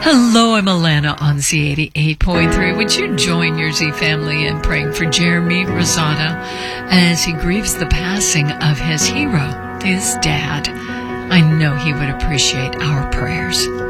Hello, I'm Alana on Z88.3. Would you join your Z family in praying for Jeremy Rosada as he grieves the passing of his hero, his dad? I know he would appreciate our prayers.